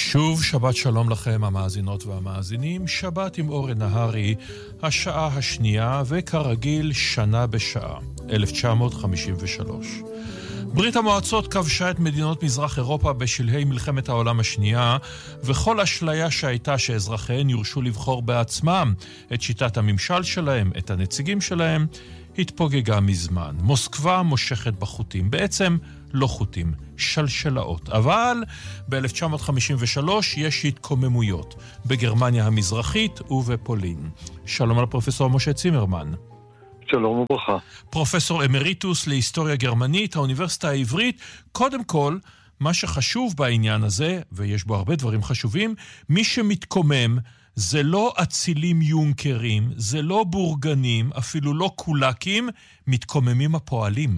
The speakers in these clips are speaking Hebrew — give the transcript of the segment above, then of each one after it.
שוב שבת שלום לכם המאזינות והמאזינים, שבת עם אורן נהרי, השעה השנייה וכרגיל שנה בשעה, 1953. ברית המועצות כבשה את מדינות מזרח אירופה בשלהי מלחמת העולם השנייה, וכל אשליה שהייתה שאזרחיהן יורשו לבחור בעצמם את שיטת הממשל שלהם, את הנציגים שלהם, התפוגגה מזמן. מוסקבה מושכת בחוטים, בעצם לא חוטים, שלשלאות. אבל ב-1953 יש התקוממויות בגרמניה המזרחית ובפולין. שלום על פרופסור משה צימרמן. שלום וברכה. פרופסור אמריטוס להיסטוריה גרמנית, האוניברסיטה העברית. קודם כל, מה שחשוב בעניין הזה, ויש בו הרבה דברים חשובים, מי שמתקומם זה לא אצילים יונקרים, זה לא בורגנים, אפילו לא קולקים, מתקוממים הפועלים.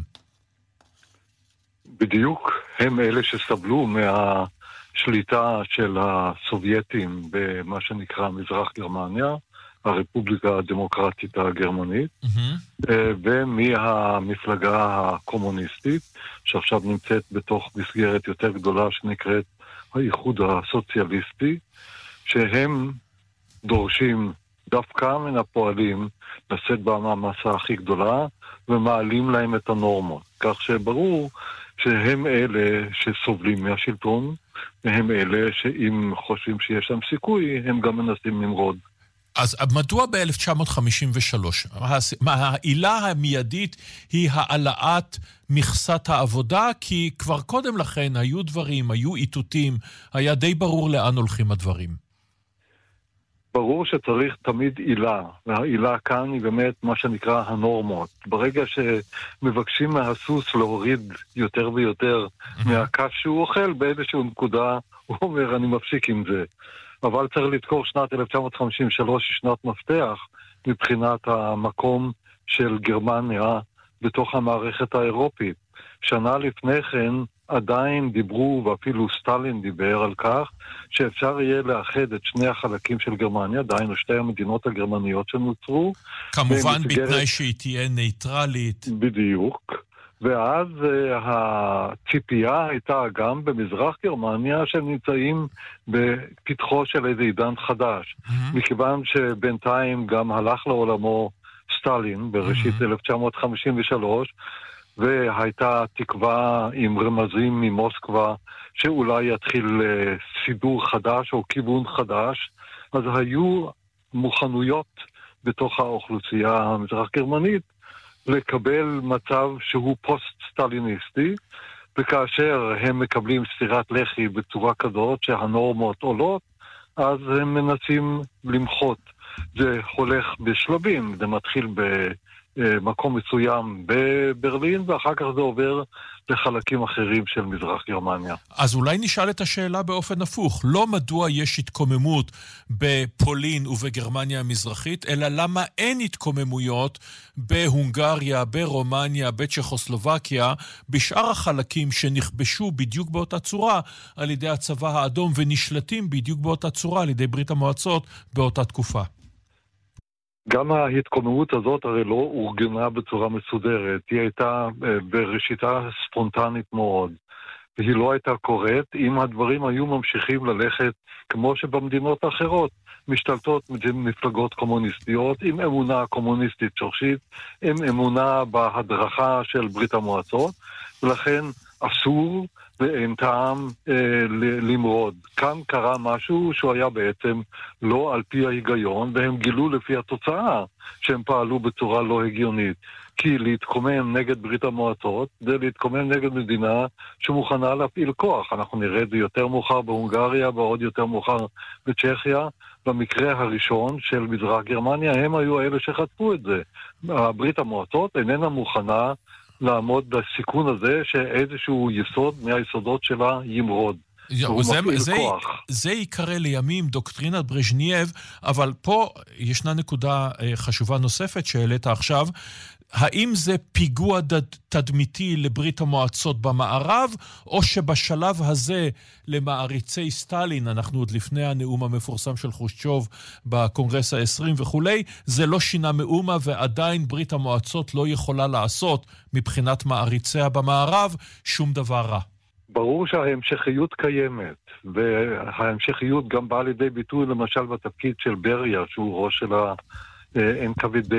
בדיוק, הם אלה שסבלו מהשליטה של הסובייטים במה שנקרא מזרח גרמניה, הרפובליקה הדמוקרטית הגרמנית, ומהמפלגה הקומוניסטית, שעכשיו נמצאת בתוך מסגרת יותר גדולה שנקראת האיחוד הסוציאליסטי, שהם דורשים דווקא מן הפועלים לשאת במאמץ הכי גדולה, ומעלים להם את הנורמות. כך שברור שהם אלה שסובלים מהשלטון, והם אלה שאם חושבים שיש להם סיכוי, הם גם מנסים למרוד. אז מדוע ב-1953? העילה המיידית היא העלאת מכסת העבודה, כי כבר קודם לכן היו דברים, היו איתותים, היה די ברור לאן הולכים הדברים. ברור שצריך תמיד עילה, והעילה כאן היא באמת מה שנקרא הנורמות. ברגע שמבקשים מהסוס להוריד יותר ויותר מהקש שהוא אוכל, באיזשהו נקודה הוא אומר אני מפסיק עם זה. אבל צריך לזכור שנת 1953 היא שנת מפתח מבחינת המקום של גרמניה בתוך המערכת האירופית. שנה לפני כן עדיין דיברו, ואפילו סטלין דיבר על כך, שאפשר יהיה לאחד את שני החלקים של גרמניה, דהיינו שתי המדינות הגרמניות שנוצרו. כמובן בתנאי שהיא תהיה נייטרלית. בדיוק. ואז הציפייה הייתה גם במזרח גרמניה שהם נמצאים בפתחו של איזה עידן חדש. מכיוון שבינתיים גם הלך לעולמו סטלין בראשית 1953, והייתה תקווה עם רמזים ממוסקבה שאולי יתחיל סידור חדש או כיוון חדש, אז היו מוכנויות בתוך האוכלוסייה המזרח גרמנית לקבל מצב שהוא פוסט-סטליניסטי, וכאשר הם מקבלים סטירת לחי בצורה כזאת שהנורמות עולות, אז הם מנסים למחות. זה הולך בשלבים, זה מתחיל במקום מסוים בברלין, ואחר כך זה עובר לחלקים אחרים של מזרח גרמניה. אז אולי נשאל את השאלה באופן הפוך, לא מדוע יש התקוממות בפולין ובגרמניה המזרחית, אלא למה אין התקוממויות בהונגריה, ברומניה, בצ'כוסלובקיה, בשאר החלקים שנכבשו בדיוק באותה צורה על ידי הצבא האדום ונשלטים בדיוק באותה צורה על ידי ברית המועצות באותה תקופה. גם ההתקוממות הזאת הרי לא אורגנה בצורה מסודרת, היא הייתה בראשיתה ספונטנית מאוד, והיא לא הייתה קורית אם הדברים היו ממשיכים ללכת כמו שבמדינות האחרות, משתלטות מפלגות קומוניסטיות עם אמונה קומוניסטית שורשית, עם אמונה בהדרכה של ברית המועצות, ולכן אסור ואין טעם למרוד. כאן קרה משהו שהוא היה בעצם לא על פי ההיגיון, והם גילו לפי התוצאה שהם פעלו בצורה לא הגיונית. כי להתקומם נגד ברית המועצות זה להתקומם נגד מדינה שמוכנה להפעיל כוח. אנחנו נראה את זה יותר מאוחר בהונגריה ועוד יותר מאוחר בצ'כיה. במקרה הראשון של מזרח גרמניה הם היו האלה שחטפו את זה. ברית המועצות איננה מוכנה לעמוד בסיכון הזה שאיזשהו יסוד מהיסודות שלה ימרוד. זה יקרא לימים דוקטרינת ברז'נייב, אבל פה ישנה נקודה חשובה נוספת שהעלית עכשיו. האם זה פיגוע תדמיתי לברית המועצות במערב, או שבשלב הזה למעריצי סטלין, אנחנו עוד לפני הנאום המפורסם של חושצ'וב בקונגרס ה-20 וכולי, זה לא שינה מאומה ועדיין ברית המועצות לא יכולה לעשות מבחינת מעריציה במערב שום דבר רע? ברור שההמשכיות קיימת, וההמשכיות גם באה לידי ביטוי למשל בתפקיד של בריה, שהוא ראש של ה-NKVD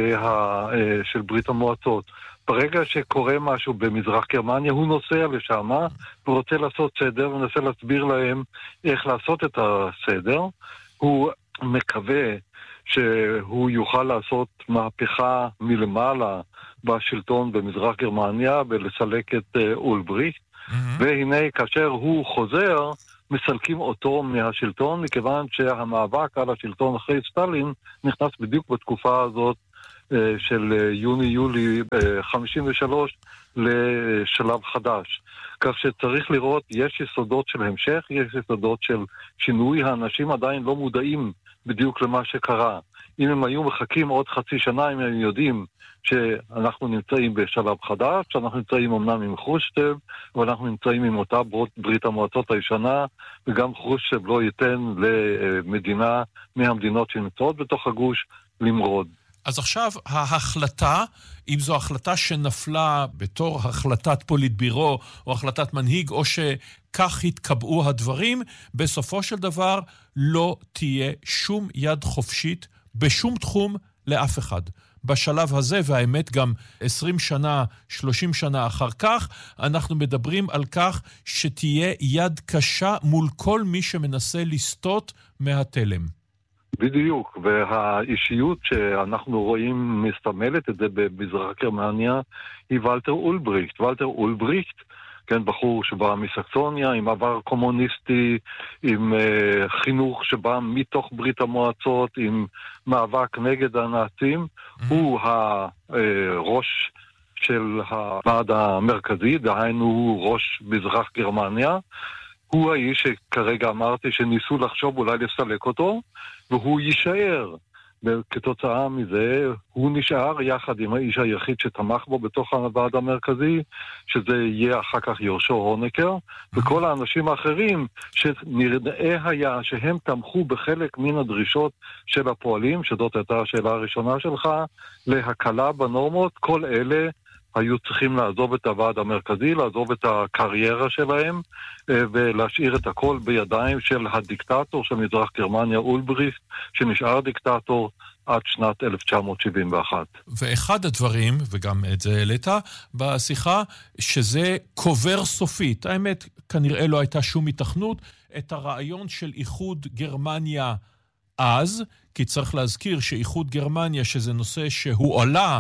של ברית המועצות. ברגע שקורה משהו במזרח גרמניה, הוא נוסע לשם, ורוצה לעשות סדר, ומנסה להסביר להם איך לעשות את הסדר. הוא מקווה שהוא יוכל לעשות מהפכה מלמעלה בשלטון במזרח גרמניה, ולסלק את אולבריכט. והנה כאשר הוא חוזר, מסלקים אותו מהשלטון, מכיוון שהמאבק על השלטון אחרי סטלין נכנס בדיוק בתקופה הזאת של יוני-יולי 53 לשלב חדש. כך שצריך לראות, יש יסודות של המשך, יש יסודות של שינוי. האנשים עדיין לא מודעים בדיוק למה שקרה. אם הם היו מחכים עוד חצי שנה, אם הם יודעים שאנחנו נמצאים בשלב חדש, שאנחנו נמצאים אמנם עם חרושצ'ב, אבל אנחנו נמצאים עם אותה ברית המועצות הישנה, וגם חרושצ'ב לא ייתן למדינה מהמדינות שנמצאות בתוך הגוש למרוד. אז עכשיו ההחלטה, אם זו החלטה שנפלה בתור החלטת פוליטבירו או החלטת מנהיג, או שכך התקבעו הדברים, בסופו של דבר לא תהיה שום יד חופשית בשום תחום לאף אחד. בשלב הזה, והאמת גם 20 שנה, 30 שנה אחר כך, אנחנו מדברים על כך שתהיה יד קשה מול כל מי שמנסה לסטות מהתלם. בדיוק, והאישיות שאנחנו רואים מסתמלת את זה במזרח גרמניה היא ולטר אולבריכט. ולטר אולבריכט, כן, בחור שבא מסקסוניה, עם עבר קומוניסטי, עם חינוך שבא מתוך ברית המועצות, עם מאבק נגד הנאצים, הוא הראש של הוועד המרכזי, דהיינו הוא ראש מזרח גרמניה, הוא האיש שכרגע אמרתי שניסו לחשוב אולי לסלק אותו, והוא יישאר. וכתוצאה מזה הוא נשאר יחד עם האיש היחיד שתמך בו בתוך הוועד המרכזי, שזה יהיה אחר כך יורשו הונקר, וכל האנשים האחרים שנראה היה שהם תמכו בחלק מן הדרישות של הפועלים, שזאת הייתה השאלה הראשונה שלך, להקלה בנורמות. כל אלה היו צריכים לעזוב את הוועד המרכזי, לעזוב את הקריירה שלהם, ולהשאיר את הכל בידיים של הדיקטטור של מזרח גרמניה, אולבריכט, שנשאר דיקטטור עד שנת 1971. ואחד הדברים, וגם את זה העלית בשיחה, שזה קובר סופית. האמת, כנראה לא הייתה שום התכנות, את הרעיון של איחוד גרמניה אז, כי צריך להזכיר שאיחוד גרמניה, שזה נושא שהוא עלה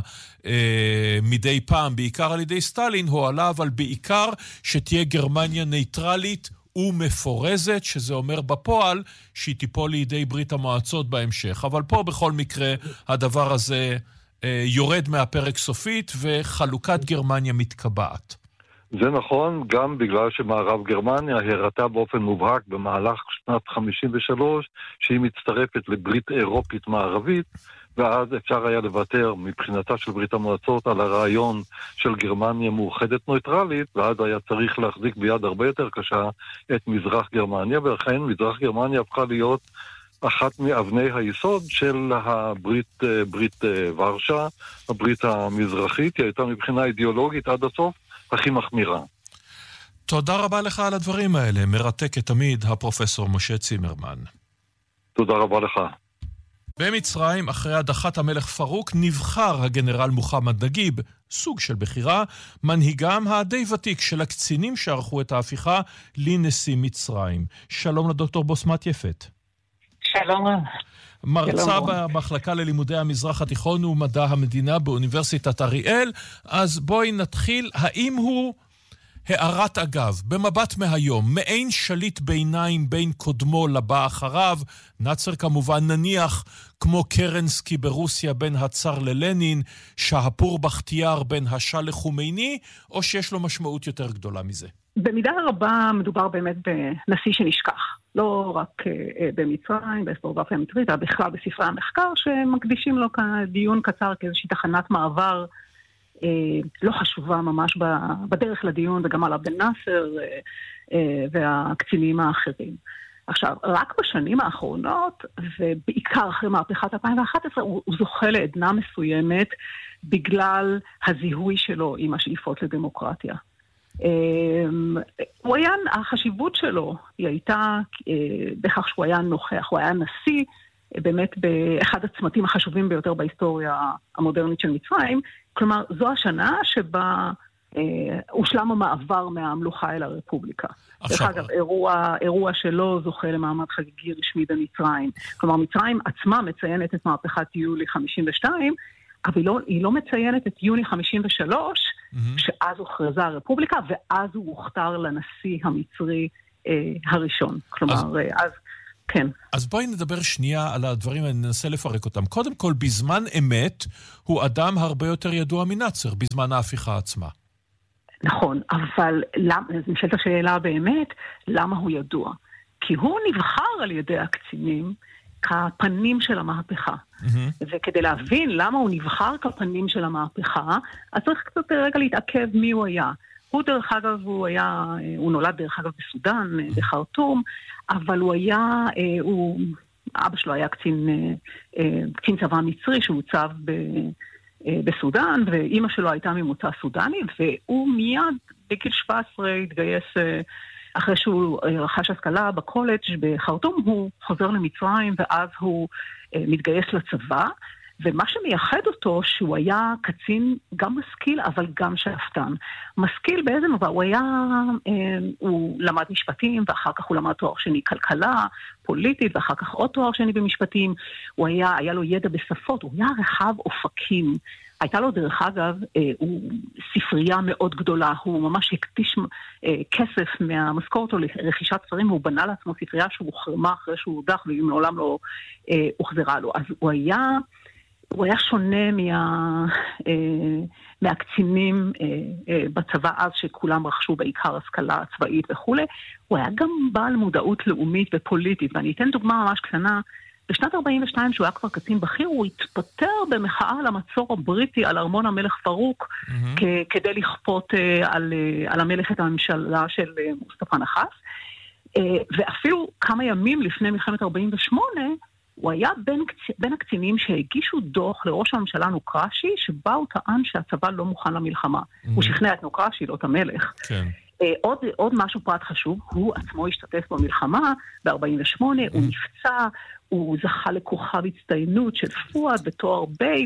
מדי פעם, בעיקר על ידי סטלין, הוא עלה, אבל בעיקר שתהיה גרמניה נייטרלית ומפורזת, שזה אומר בפועל שהיא תיפול לידי ברית המועצות בהמשך. אבל פה בכל מקרה הדבר הזה יורד מהפרק סופית, וחלוקת גרמניה מתקבעת. זה נכון, גם בגלל שמערב גרמניה הראתה באופן מובהק במהלך שנת 53 שהיא מצטרפת לברית אירופית מערבית, ואז אפשר היה לוותר מבחינתה של ברית המועצות על הרעיון של גרמניה מאוחדת נויטרלית, ואז היה צריך להחזיק ביד הרבה יותר קשה את מזרח גרמניה, ולכן מזרח גרמניה הפכה להיות אחת מאבני היסוד של ברית ורשה, הברית המזרחית. היא הייתה מבחינה אידיאולוגית עד הסוף הכי מחמירה. תודה רבה לך על הדברים האלה. מרתק תמיד הפרופסור משה צימרמן. תודה רבה לך. במצרים, אחרי הדחת המלך פרוק, נבחר הגנרל מוחמד נגיב, סוג של בחירה, מנהיגם הדי ותיק של הקצינים שערכו את ההפיכה לנשיא מצרים. שלום לדוקטור בוסמת יפת. שלום. מרצה במחלקה ללימודי המזרח התיכון ומדע המדינה באוניברסיטת אריאל. אז בואי נתחיל. האם הוא הערת אגב, במבט מהיום, מעין שליט ביניים בין קודמו לבא אחריו, נאצר כמובן נניח כמו קרנסקי ברוסיה בין הצאר ללנין, שהפור בכתיאר בין השאה לחומייני, או שיש לו משמעות יותר גדולה מזה? במידה רבה מדובר באמת בנשיא שנשכח. לא רק במצרים, בהיסטוריוגרפיה המצרית, אלא בכלל בספרי המחקר שמקדישים לו דיון קצר כאיזושהי תחנת מעבר לא חשובה ממש בדרך לדיון, וגם על אבן נאסר והקצינים האחרים. עכשיו, רק בשנים האחרונות, ובעיקר אחרי מהפכת 2011, הוא זוכה לעדנה מסוימת בגלל הזיהוי שלו עם השאיפות לדמוקרטיה. הוא היה, החשיבות שלו היא הייתה בכך שהוא היה נוכח, הוא היה נשיא, באמת באחד הצמתים החשובים ביותר בהיסטוריה המודרנית של מצרים, כלומר זו השנה שבה הושלם המעבר מהמלוכה אל הרפובליקה. דרך אגב, אירוע שלא זוכה למעמד חגיגי רשמי במצרים. כלומר, מצרים עצמה מציינת את מהפכת יולי 52, אבל היא לא מציינת את יוני 53, שאז הוכרזה הרפובליקה, ואז הוא הוכתר לנשיא המצרי הראשון. כלומר, אז כן. אז בואי נדבר שנייה על הדברים, אני ננסה לפרק אותם. קודם כל, בזמן אמת, הוא אדם הרבה יותר ידוע מנאצר, בזמן ההפיכה עצמה. נכון, אבל נשאלת השאלה באמת, למה הוא ידוע? כי הוא נבחר על ידי הקצינים כפנים של המהפכה. וכדי להבין למה הוא נבחר כפנים של המהפכה, אז צריך קצת רגע להתעכב מי הוא היה. הוא דרך אגב, הוא נולד דרך אגב בסודן, בחרטום, אבל הוא היה, אבא שלו היה קצין צבא מצרי שהוצב בסודן, ואימא שלו הייתה ממוצא סודני, והוא מיד בגיל 17 התגייס, אחרי שהוא רכש השכלה בקולג' בחרטום, הוא חוזר למצרים, ואז הוא מתגייס לצבא, ומה שמייחד אותו, שהוא היה קצין גם משכיל, אבל גם שאפתן. משכיל באיזה נובע, הוא למד משפטים, ואחר כך הוא למד תואר שני כלכלה, פוליטית, ואחר כך עוד תואר שני במשפטים. היה לו ידע בשפות, הוא היה רחב אופקים. הייתה לו דרך אגב, ספרייה מאוד גדולה, הוא ממש הקדיש כסף מהמשכורת שלו לרכישת ספרים, והוא בנה לעצמו ספרייה שהוא חרמה אחרי שהוא הודח, והיא מעולם לא הוחזרה לו. אז הוא היה שונה מהקצינים בצבא אז, שכולם רכשו בעיקר השכלה צבאית וכו'. הוא היה גם בעל מודעות לאומית ופוליטית, ואני אתן דוגמה ממש קטנה. בשנת 42, שהוא היה כבר קצין בכיר, הוא התפטר במחאה על המצור הבריטי על ארמון המלך פרוק, כדי לכפות על המלך את הממשלה של מוסטפא נחאס. ואפילו כמה ימים לפני מלחמת 48, הוא היה בין הקצינים שהגישו דוח לראש הממשלה נוקרשי, שבה הוא טען שהצבא לא מוכן למלחמה. הוא שכנע את נוקרשי, לא את המלך. כן. עוד משהו פרט חשוב, הוא עצמו השתתף במלחמה ב-48, הוא נפצע, הוא זכה לכוכב הצטיינות של פואד בתואר בי,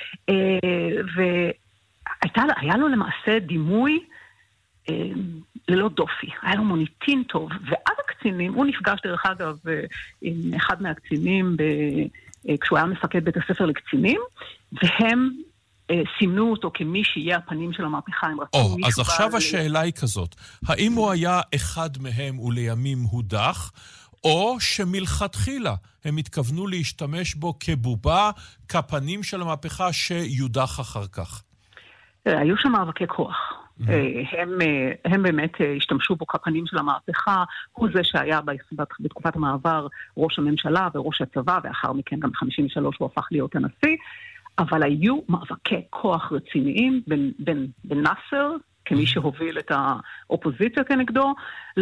והיה לו למעשה דימוי ללא דופי, היה לו מוניטין טוב, ואז הקצינים, הוא נפגש דרך אגב עם אחד מהקצינים כשהוא היה מפקד בית הספר לקצינים, והם סימנו אותו כמי שיהיה הפנים של המהפכה. אז עכשיו השאלה היא כזאת, האם הוא היה אחד מהם ולימים הודח, או שמלכתחילה הם התכוונו להשתמש בו כבובה, כפנים של המהפכה שיודח אחר כך? היו שם מאבקי כוח. הם באמת השתמשו בו כפנים של המהפכה, הוא זה שהיה בתקופת המעבר ראש הממשלה וראש הצבא, ואחר מכן גם ב-53 הוא הפך להיות הנשיא, אבל היו מאבקי כוח רציניים בין נאסר, כמי שהוביל את האופוזיציה כנגדו,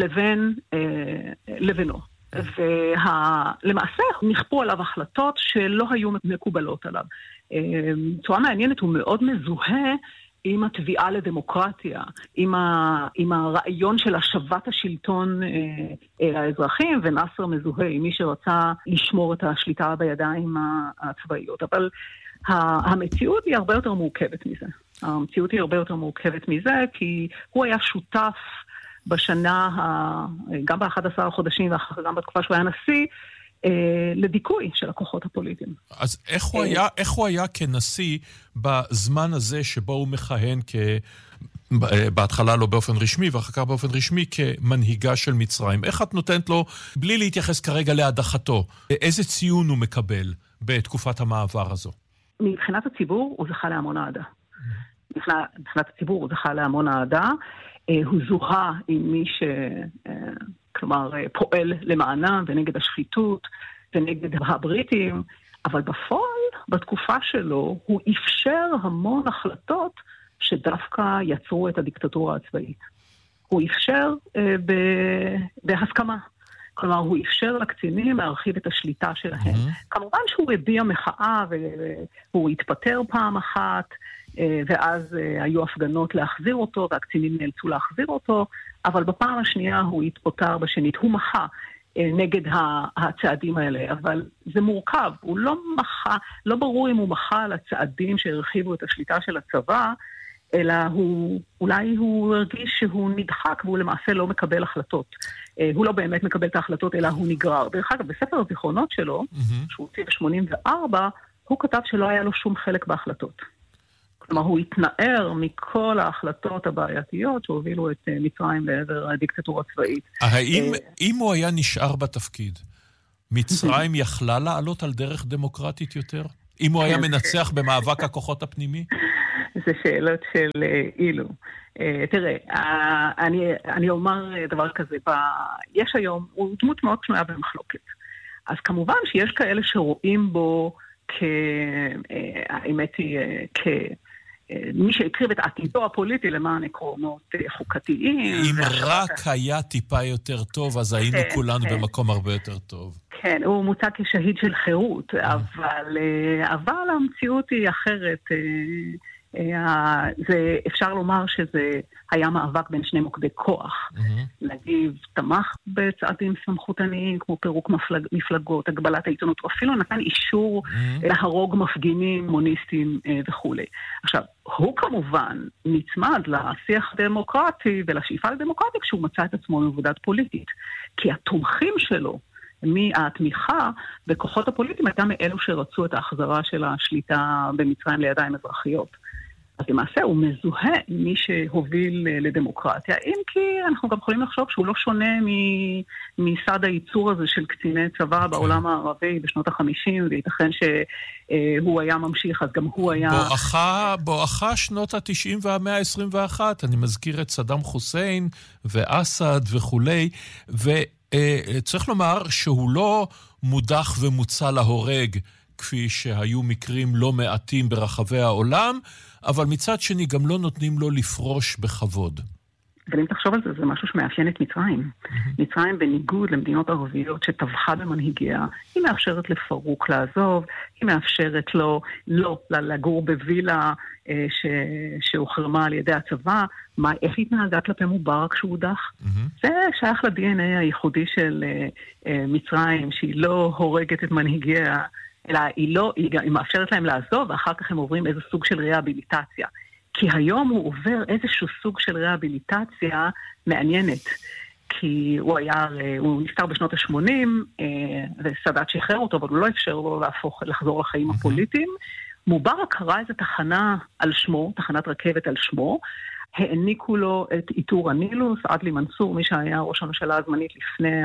לבינו. ולמעשה נכפו עליו החלטות שלא היו מקובלות עליו. צורה מעניינת, הוא מאוד מזוהה עם התביעה לדמוקרטיה, עם הרעיון של השבת השלטון האזרחים, ונאסר מזוהה עם מי שרצה לשמור את השליטה בידיים הצבאיות. אבל המציאות היא הרבה יותר מורכבת מזה. המציאות היא הרבה יותר מורכבת מזה, כי הוא היה שותף בשנה, גם ב-11 החודשים, וגם בתקופה שהוא היה נשיא, לדיכוי של הכוחות הפוליטיים. אז איך הוא היה כנשיא בזמן הזה שבו הוא מכהן בהתחלה לא באופן רשמי, ואחר כך באופן רשמי כמנהיגה של מצרים? איך את נותנת לו, בלי להתייחס כרגע להדחתו, איזה ציון הוא מקבל בתקופת המעבר הזו? מבחינת הציבור הוא זכה להמון אהדה. מבחינת הציבור הוא זכה להמון אהדה. הוא זוהה עם מי כלומר, פועל למענם ונגד השחיתות ונגד הבריטים, אבל בפועל, בתקופה שלו, הוא אפשר המון החלטות שדווקא יצרו את הדיקטטורה הצבאית. הוא אפשר בהסכמה. כלומר, הוא אפשר לקצינים להרחיב את השליטה שלהם. כמובן שהוא הביע מחאה והוא התפטר פעם אחת, ואז היו הפגנות להחזיר אותו, והקצינים נאלצו להחזיר אותו, אבל בפעם השנייה הוא התפוטר בשנית, הוא מחה נגד הצעדים האלה, אבל זה מורכב, הוא לא מחה, לא ברור אם הוא מחה על הצעדים שהרחיבו את השליטה של הצבא, אלא אולי הוא הרגיש שהוא נדחק והוא למעשה לא מקבל החלטות. הוא לא באמת מקבל את ההחלטות, אלא הוא נגרר. דרך אגב, בספר הזיכרונות שלו, שהוא הוציא ב-84, הוא כתב שלא היה לו שום חלק בהחלטות. כלומר, הוא התנער מכל ההחלטות הבעייתיות שהובילו את מצרים לעבר הדיקטטורה הצבאית. אם הוא היה נשאר בתפקיד, מצרים יכלה לעלות על דרך דמוקרטית יותר? אם הוא היה מנצח במאבק הכוחות הפנימי? זה שאלות של אילו. תראה, אני אומר דבר כזה, יש היום, הוא דמות מאוד שנויה במחלוקת. אז כמובן שיש כאלה שרואים בו האמת היא, מי שהקריב את עתידו הפוליטי למען עקרונות חוקתיים. אם רק היה טיפה יותר טוב, אז היינו כולנו במקום הרבה יותר טוב. כן, הוא מוצג כשהיד של חירות, אבל המציאות היא אחרת. אפשר לומר שזה היה מאבק בין שני מוקדי כוח. נגיד, תמך בצעדים סמכותניים, כמו פירוק מפלגות, הגבלת העיתונות, או אפילו נתן אישור להרוג מפגינים, מוניסטים וכו'. עכשיו, הוא כמובן נצמד לשיח הדמוקרטי ולשאיפה לדמוקרטיה כשהוא מצא את עצמו מבודד פוליטית. כי התומכים שלו, התמיכה בכוחות הפוליטיים הייתה מאלו שרצו את ההחזרה של השליטה במצרים לידיים אזרחיות. אז למעשה הוא מזוהה עם מי שהוביל לדמוקרטיה, אם כי אנחנו גם יכולים לחשוב שהוא לא שונה מסד הייצור הזה של קציני צבא בעולם הערבי בשנות ה-50, וייתכן שהוא היה ממשיך, אז גם הוא היה... בואכה שנות ה-90 והמאה ה-21, אני מזכיר את סדאם חוסיין ואסד וכולי, וצריך לומר שהוא לא מודח ומוצא להורג, כפי שהיו מקרים לא מעטים ברחבי העולם, אבל מצד שני גם לא נותנים לו לפרוש בכבוד. אבל אם תחשוב על זה, זה משהו שמאפיין את מצרים. מצרים בניגוד למדינות ערביות שטבחה במנהיגיה, היא מאפשרת לפרוק לעזוב, היא מאפשרת לו לא לגור בווילה שהוחרמה על ידי הצבא, איך היא התנהגה כלפי מובארק שהוא הודח? זה שייך ל-DNA הייחודי של מצרים, שהיא לא הורגת את מנהיגיה, אלא היא מאפשרת להם לעזוב, ואחר כך הם עוברים איזה סוג של ריאביליטציה. כי היום הוא עובר איזשהו סוג של ריאביליטציה מעניינת. כי הוא נפטר בשנות ה-80, וסאדאת שחרר אותו, אבל הוא לא אפשר לו לחזור לחיים הפוליטיים. מובארק קרא איזו תחנה על שמו, תחנת רכבת על שמו, העניקו לו את עיטור הנילוס, עדלי מנסור, מי שהיה ראש הממשלה הזמנית לפני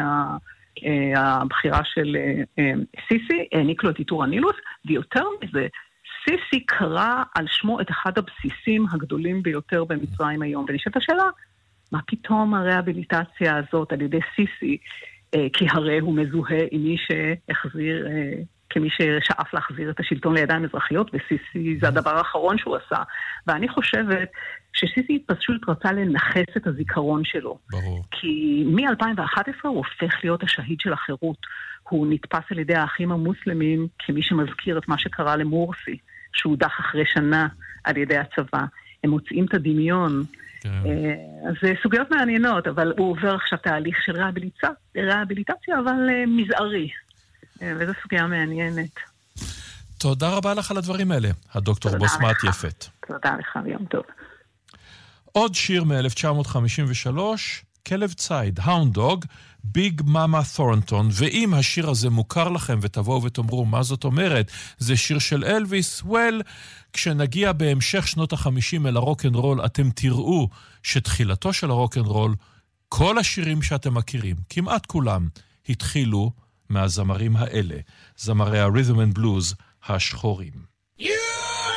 הבחירה של סיסי, העניק לו את עיטור הנילוס, ויותר מזה, סיסי קרא על שמו את אחד הבסיסים הגדולים ביותר במצרים היום. ונשאלת השאלה, מה פתאום הריאביליטציה הזאת על ידי סיסי, כי הרי הוא מזוהה עם מי שהחזיר, כמי ששאף להחזיר את השלטון לידיים אזרחיות, וסיסי זה הדבר האחרון שהוא עשה. ואני חושבת שסיסי פשוט רצה לנחס את הזיכרון שלו. ברור. כי מ-2011 הוא הופך להיות השהיד של החירות. הוא נתפס על ידי האחים המוסלמים כמי שמזכיר את מה שקרה למורסי, שהוא הודח אחרי שנה על ידי הצבא. הם מוצאים את הדמיון. כן. אז זה סוגיות מעניינות, אבל הוא עובר עכשיו תהליך של ריאביליטציה, אבל מזערי. וזו סוגיה מעניינת. תודה רבה לך על הדברים האלה, הדוקטור בוסמת יפת. תודה לך, ויום טוב. עוד שיר מ-1953, כלב צייד, Hound Dog, ביג מאמה תורנטון, ואם השיר הזה מוכר לכם ותבואו ותאמרו מה זאת אומרת, זה שיר של אלוויס, כשנגיע בהמשך שנות ה-50 אל הרוק'נ'רול, אתם תראו שתחילתו של הרוק'נ'רול, כל השירים שאתם מכירים, כמעט כולם, התחילו מהזמרים האלה, זמרי הרית'ם אנד בלוז השחורים.